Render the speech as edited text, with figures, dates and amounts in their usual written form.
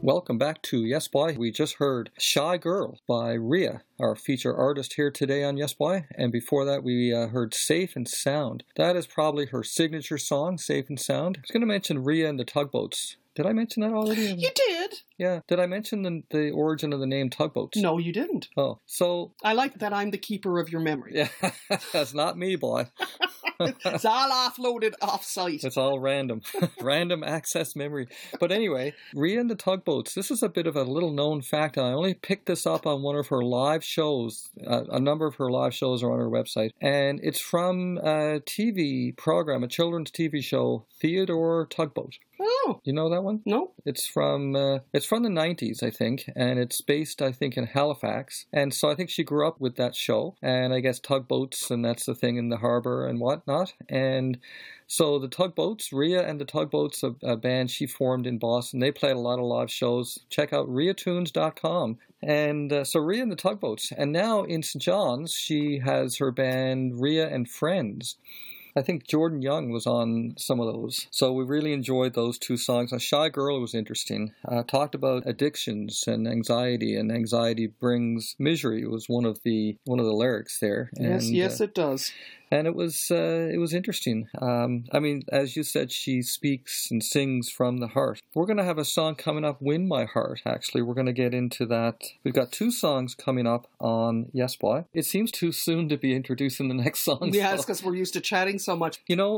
Welcome back to Yes Boy. We just heard Shy Girl by Rhea, our feature artist here today on Yes Boy. And before that, we heard Safe and Sound. That is probably her signature song, Safe and Sound. I was going to mention Rhea and the Tugboats. Did I mention that already? You did. Yeah. Did I mention the origin of the name Tugboats? No, you didn't. Oh, so... I like that I'm the keeper of your memory. Yeah, that's not me, boy. It's all offloaded off-site. It's all random. Random access memory. But anyway, Rhea and the Tugboats, this is a bit of a little-known fact. I only picked this up on one of her live shows. A number of her live shows are on her website. And it's from a TV program, a children's TV show, Theodore Tugboat. Oh. You know that one? No. It's from the 90s, I think, and it's based, I think, in Halifax. And so I think she grew up with that show, and I guess tugboats, and that's the thing in the harbor and whatnot. And so the Tugboats, Rhea and the Tugboats, a band she formed in Boston, they played a lot of live shows. Check out rheatunes.com. And so Rhea and the Tugboats. And now in St. John's, she has her band Rhea and Friends. I think Jordan Young was on some of those. So we really enjoyed those two songs. A Shy Girl was interesting. Talked about addictions and anxiety brings misery was one of the lyrics there. Yes, it does. And it was interesting. I mean, as you said, she speaks and sings from the heart. We're going to have a song coming up, Win My Heart, actually. We're going to get into that. We've got two songs coming up on Yes Boy. It seems too soon to be introducing the next song. Yeah, it's because we're used to chatting so much. You know,